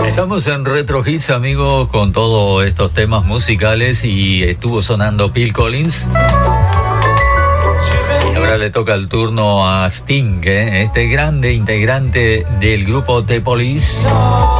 Estamos en Retro Hits, amigos, con todos estos temas musicales y estuvo sonando Phil Collins. Y ahora le toca el turno a Sting, este grande integrante del grupo The Police.